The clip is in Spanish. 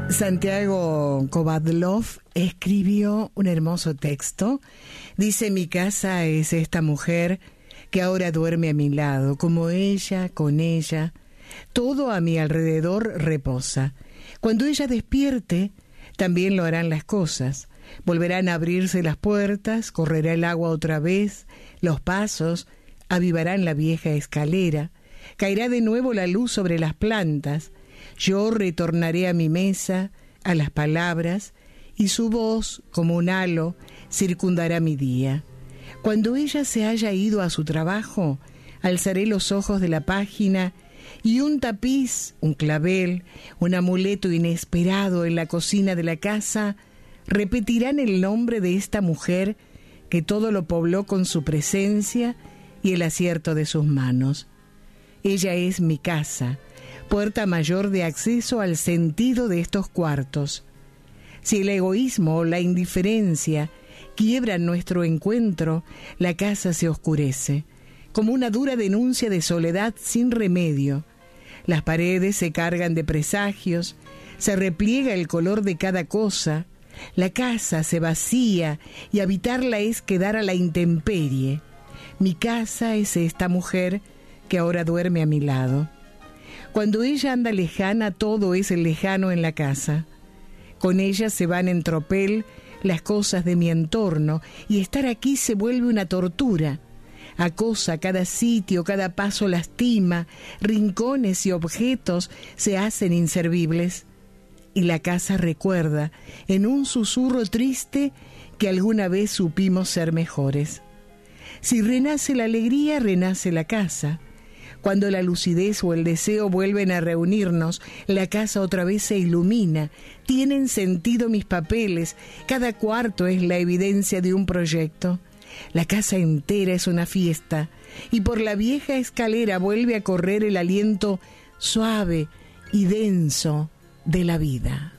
Santiago Kovadlov escribió un hermoso texto. Dice: mi casa es esta mujer que ahora duerme a mi lado, como ella, con ella. Todo a mi alrededor reposa. Cuando ella despierte, también lo harán las cosas. Volverán a abrirse las puertas, correrá el agua otra vez, los pasos avivarán la vieja escalera, caerá de nuevo la luz sobre las plantas. Yo retornaré a mi mesa, a las palabras, y su voz, como un halo, circundará mi día. Cuando ella se haya ido a su trabajo, alzaré los ojos de la página y un tapiz, un clavel, un amuleto inesperado en la cocina de la casa repetirán el nombre de esta mujer que todo lo pobló con su presencia y el acierto de sus manos. Ella es mi casa, puerta mayor de acceso al sentido de estos cuartos. Si el egoísmo o la indiferencia quiebran nuestro encuentro, la casa se oscurece, como una dura denuncia de soledad sin remedio. Las paredes se cargan de presagios, se repliega el color de cada cosa, la casa se vacía y habitarla es quedar a la intemperie. Mi casa es esta mujer que ahora duerme a mi lado. Cuando ella anda lejana, todo es lejano en la casa. Con ella se van en tropel las cosas de mi entorno y estar aquí se vuelve una tortura. Acosa cada sitio, cada paso lastima, rincones y objetos se hacen inservibles. Y la casa recuerda, en un susurro triste, que alguna vez supimos ser mejores. Si renace la alegría, renace la casa. Cuando la lucidez o el deseo vuelven a reunirnos, la casa otra vez se ilumina. Tienen sentido mis papeles, cada cuarto es la evidencia de un proyecto. La casa entera es una fiesta, y por la vieja escalera vuelve a correr el aliento suave y denso de la vida.